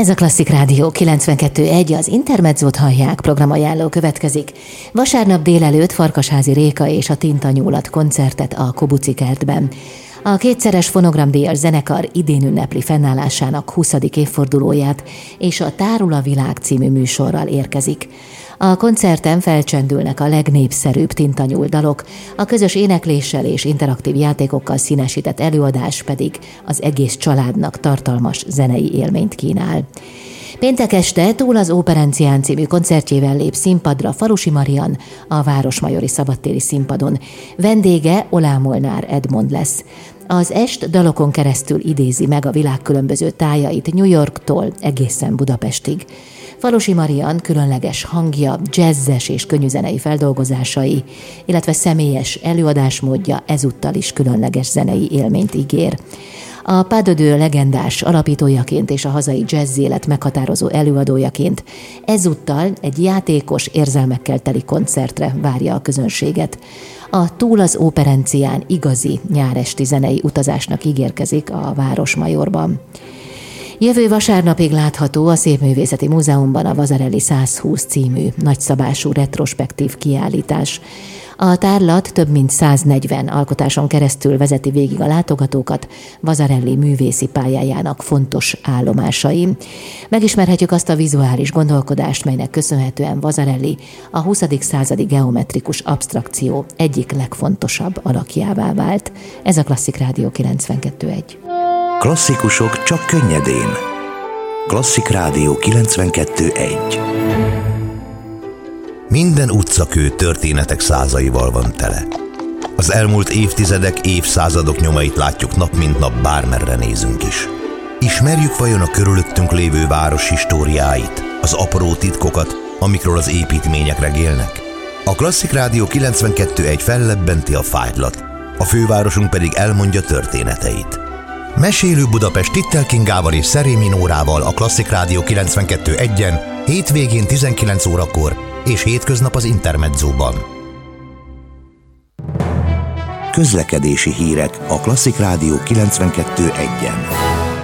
Ez a Klasszik Rádió 92.1, az Intermezzót hallják, programajánló következik. Vasárnap délelőtt Farkasházi Réka és a Tinta Nyúlat koncertet a Kobuci Kertben. A kétszeres fonogramdíjas zenekar idén ünnepli fennállásának 20. évfordulóját, és a Tárul a világ című műsorral érkezik. A koncerten felcsendülnek a legnépszerűbb tintanyúl dalok, a közös énekléssel és interaktív játékokkal színesített előadás pedig az egész családnak tartalmas zenei élményt kínál. Péntek este Túl az Óperencián című koncertjével lép színpadra Falusi Marian a Városmajori Szabadtéri Színpadon. Vendége Oláh Molnár Edmond lesz. Az est dalokon keresztül idézi meg a világ különböző tájait New Yorktól egészen Budapestig. Falusi Marian különleges hangja, jazzes és könnyűzenei feldolgozásai, illetve személyes előadásmódja ezúttal is különleges zenei élményt ígér. A Pas de Deux legendás alapítójaként és a hazai jazz élet meghatározó előadójaként ezúttal egy játékos, érzelmekkel teli koncertre várja a közönséget. A Túl az Óperencián igazi nyáresti zenei utazásnak ígérkezik a Városmajorban. Jövő vasárnapig látható a Szépművészeti Múzeumban a Vasarely 120 című nagyszabású retrospektív kiállítás. A tárlat több mint 140 alkotáson keresztül vezeti végig a látogatókat Vasarely művészi pályájának fontos állomásai. Megismerhetjük azt a vizuális gondolkodást, melynek köszönhetően Vasarely a 20. századi geometrikus absztrakció egyik legfontosabb alakjává vált. Ez a Klasszik Rádió 92.1. Klasszikusok csak könnyedén. Klasszik Rádió 92.1. Minden utcakő történetek százaival van tele. Az elmúlt évtizedek, évszázadok nyomait látjuk nap mint nap, bármerre nézünk is. Ismerjük vajon a körülöttünk lévő város históriáit, az apró titkokat, amikről az építmények regélnek? A Klasszik Rádió 92.1 fellebbenti a fájtlat, a fővárosunk pedig elmondja történeteit. Mesélő Budapest Tittel Kingával és Szerémi Nórával a Klasszik Rádió 92.1-en, hétvégén 19 órakor és hétköznap az Intermezzóban. Közlekedési hírek a Klasszik Rádió 92.1-en.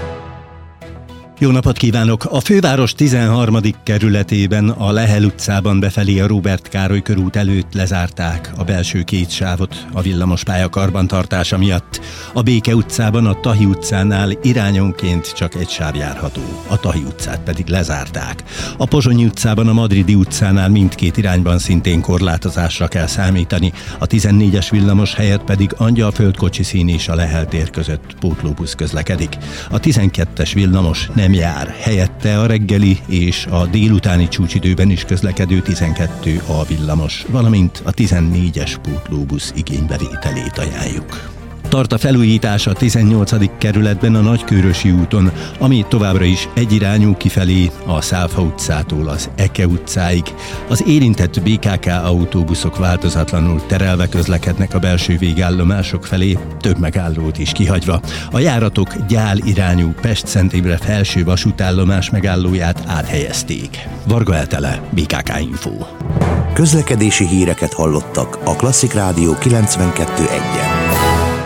Jó napot kívánok! A főváros 13. kerületében a Lehel utcában befelé a Róbert Károly körút előtt lezárták a belső két sávot a villamospálya karbantartása miatt. A Béke utcában a Tahi utcánál irányonként csak egy sáv járható, a Tahi utcát pedig lezárták. A Pozsonyi utcában a Madridi utcánál mindkét irányban szintén korlátozásra kell számítani, a 14-es villamos helyett pedig Angyalföld kocsiszín és a Lehel tér között pótlóbusz közlekedik. A 12-es villamos nem jár, helyette a reggeli és a délutáni csúcsidőben is közlekedő 12A villamos, valamint a 14-es pótlóbusz igénybevételét ajánljuk. Tart a felújítás a 18. kerületben a Nagykőrösi úton, ami továbbra is egyirányú kifelé a Szálfa utcától az Eke utcáig. Az érintett BKK autóbuszok változatlanul terelve közlekednek a belső végállomások felé, több megállót is kihagyva. A járatok Gyál irányú Pest-Szent Imre felső vasútállomás megállóját áthelyezték. Varga Eltele, BKK Info. Közlekedési híreket hallottak a Klasszik Rádió 92.1-en.